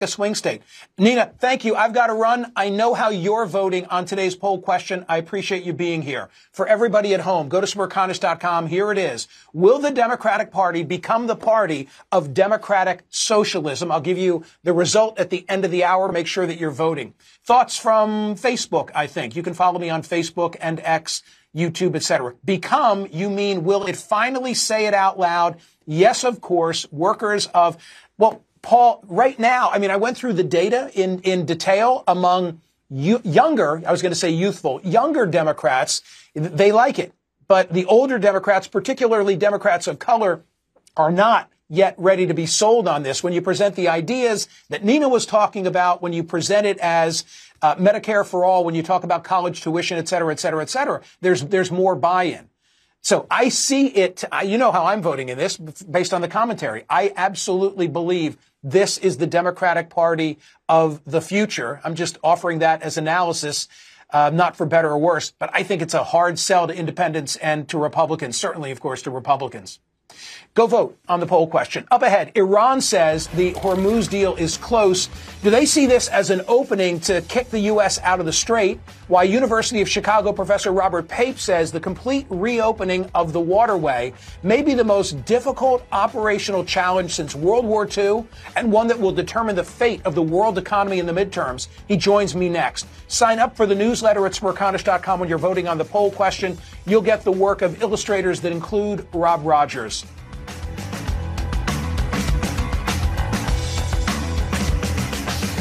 a swing state. Nina, thank you. I've got to run. I know how you're voting on today's poll question. I appreciate you being here. For everybody at home, go to smerconish.com. Here it is. Will the Democratic Party become the party of democratic socialism? I'll give you the result at the end of the hour. Make sure that you're voting. Thoughts from Facebook, I think. You can follow me on Facebook and X, YouTube, etc. Become, you mean, will it finally say it out loud? Yes, of course. Workers of, well, Paul, right now, I mean, I went through the data in detail among younger, I was going to say youthful, younger Democrats. They like it. But the older Democrats, particularly Democrats of color, are not yet ready to be sold on this. When you present the ideas that Nina was talking about, when you present it as Medicare for all, when you talk about college tuition, et cetera, et cetera, et cetera, there's more buy-in. So I see it, you know how I'm voting in this based on the commentary. I absolutely believe this is the Democratic Party of the future. I'm just offering that as analysis, not for better or worse, but I think it's a hard sell to independents and to Republicans, certainly, of course, to Republicans. Go vote on the poll question. Up ahead, Iran says the Hormuz deal is close. Do they see this as an opening to kick the U.S. out of the strait? Why University of Chicago professor Robert Pape says the complete reopening of the waterway may be the most difficult operational challenge since World War II and one that will determine the fate of the world economy in the midterms. He joins me next. Sign up for the newsletter at smerconish.com when you're voting on the poll question. You'll get the work of illustrators that include Rob Rogers.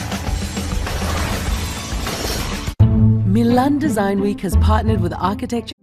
Milan Design Week has partnered with architecture